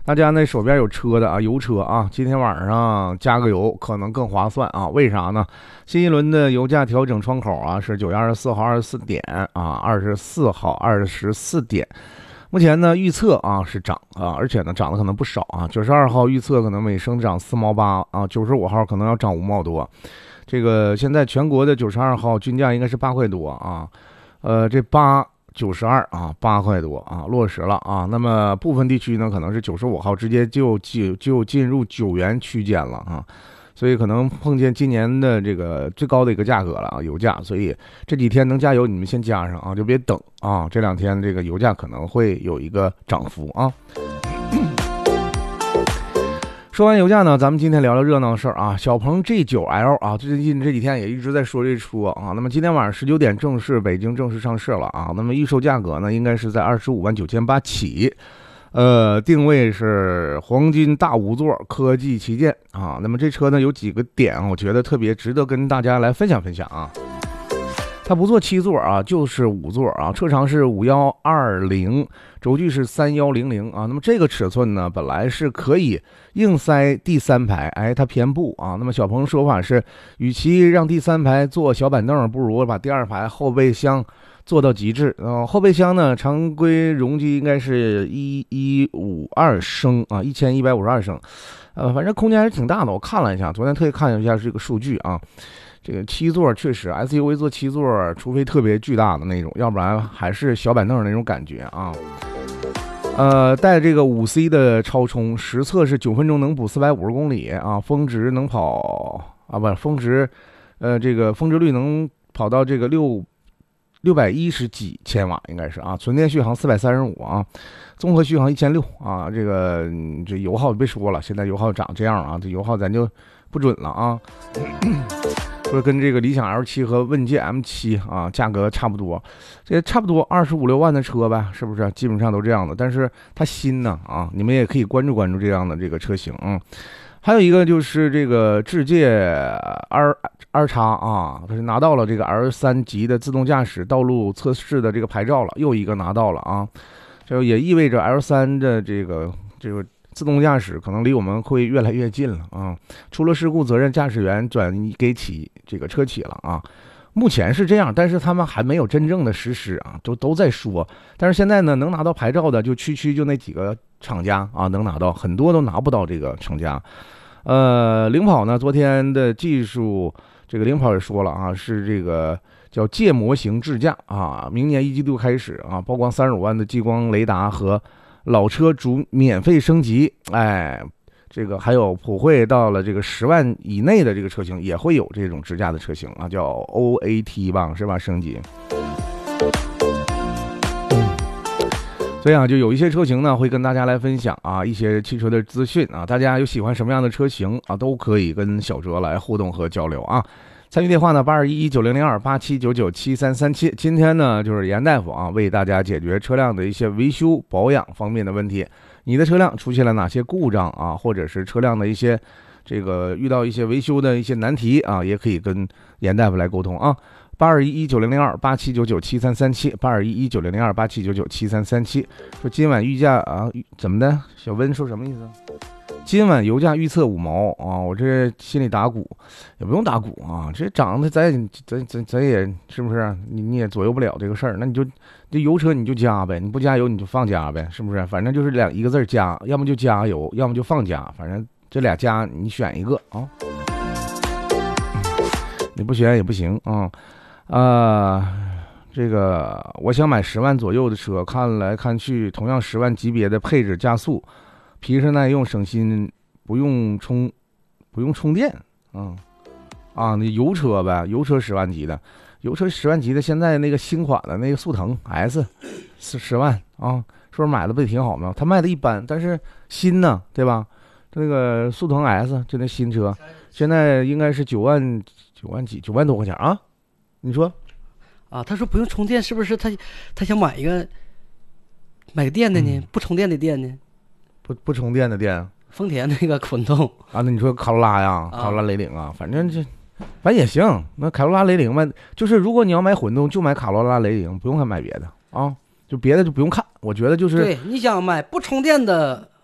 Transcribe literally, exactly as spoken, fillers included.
大家那手边有车的啊，油车啊，今天晚上加个油可能更划算啊？为啥呢？新一轮的油价调整窗口啊是九月二十四号二十四点啊，二十四号二十四点。目前呢预测啊是涨啊，而且呢涨的可能不少啊。九十二号预测可能每升涨四毛八啊，九十五号可能要涨五毛多。这个现在全国的九十二号均价应该是八块多啊，呃，这八。九十二啊，八块多啊，落实了啊。那么部分地区呢，可能是九十五号直接就就就进入九元区间了啊，所以可能碰见今年的这个最高的一个价格了啊，油价。所以这几天能加油，你们先加上啊，就别等啊。这两天这个油价可能会有一个涨幅啊。说完油价呢，咱们今天聊聊热闹事儿啊。小鹏 G 九 L 啊，最近这几天也一直在说这车啊。那么今天晚上十九点正式北京正式上市了啊。那么预售价格呢，应该是在二十五万九千八起，呃，定位是黄金大五座，科技旗舰啊。那么这车呢有几个点，我觉得特别值得跟大家来分享分享啊。它不做七座啊，就是五座啊，车长是五幺二零，轴距是三幺零零啊。那么这个尺寸呢，本来是可以硬塞第三排，哎，它偏不啊。那么小鹏说法是，与其让第三排坐小板凳，不如把第二排后备箱做到极致。呃，后备箱呢，常规容积应该是一一五二升啊，一千一百五十二升，呃，反正空间还是挺大的。我看了一下，昨天特意看了一下这个数据啊。这个七座确实 S U V 坐七座，除非特别巨大的那种，要不然还是小板凳那种感觉啊。呃，带这个五 C 的超充，实测是九分钟能补四百五十公里啊，峰值能跑啊，不是峰值，呃，这个峰值率能跑到这个六六百一十几千瓦，应该是啊。纯电续航四百三十五啊，综合续航一千六啊。这个这油耗就别说了，现在油耗涨这样啊，这油耗咱就不准了啊。说跟这个理想 L 七 和问界 M 七 啊价格差不多，这差不多二十五六万的车呗，是不是？基本上都这样的，但是它新呢啊，你们也可以关注关注这样的这个车型啊。还有一个就是这个智界 R R 叉啊，它是拿到了这个 L 三 级的自动驾驶道路测试的这个牌照了，又一个拿到了啊，这也意味着 L 三 的这个这个。自动驾驶可能离我们会越来越近了啊！出了事故，责任驾驶员转移给企这个车企了啊。目前是这样，但是他们还没有真正的实施啊，都都在说。但是现在呢，能拿到牌照的就区区就那几个厂家啊，能拿到，很多都拿不到这个厂家。呃，领跑呢，昨天的技术，这个领跑也说了啊，是这个叫介模型智驾啊，明年一季度开始啊，曝光三十五万的激光雷达和。老车主免费升级，哎，这个还有普惠到了这个十万以内的这个车型也会有这种智驾的车型啊，叫 O A T 吧，是吧？升级。所以啊，就有一些车型呢会跟大家来分享啊一些汽车的资讯啊，大家有喜欢什么样的车型啊，都可以跟小哲来互动和交流啊。参与电话呢八二一一九零零二八七九九七三三七。今天呢就是严大夫啊为大家解决车辆的一些维修保养方面的问题。你的车辆出现了哪些故障啊，或者是车辆的一些这个遇到一些维修的一些难题啊，也可以跟严大夫来沟通啊。八二一一九零零二八七九九七三三七，八二一一九零零二八七九九七三三七。说今晚预价啊，怎么的？小温说什么意思？今晚油价预测五毛啊！我这心里打鼓，也不用打鼓啊，这涨的咱咱咱咱也是不是？你你也左右不了这个事儿，那你就这油车你就加呗，你不加油你就放加呗，是不是？反正就是两一个字加，要么就加油，要么就放加，反正这俩加你选一个啊，你不选也不行啊啊、呃！这个我想买十万左右的车，看来看去，同样十万级别的配置加速。皮实耐用省心，不用充，不用充电，嗯，啊，那油车呗，油车十万级的，油车十万级的，现在那个新款的那个速腾 S， 是十万啊，是不是买的不也挺好吗？它卖的一般，但是新呢，对吧？那个速腾 S 就那新车，现在应该是九万九万几，九万多块钱啊？你说？ 啊，他说不用充电，是不是他他想买一个买个电的呢？嗯、不充电的电呢？ 不不充电的电， 丰田那个混动啊，那你说卡罗拉呀，卡罗拉雷凌啊，反正这反正也行。那卡罗拉雷凌嘛，就是如果你要买混动，就买卡罗拉雷凌，不用还买别的啊，就别的就不用看。我觉得就是对，你想买不充电的